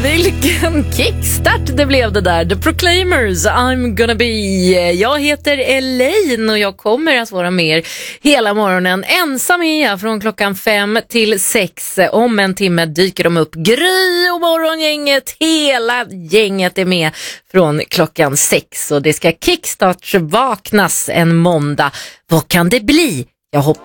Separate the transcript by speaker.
Speaker 1: vilken kickstart det blev det där. The Proclaimers, I'm gonna be. Jag heter Elaine och jag kommer att vara med er hela morgonen. Ensam är jag från klockan 5 till 6. Om en timme dyker de upp. Gry och morgongänget, hela gänget är med från klockan 6. Och det ska kickstart vaknas en måndag. Vad kan det bli? Jag hoppas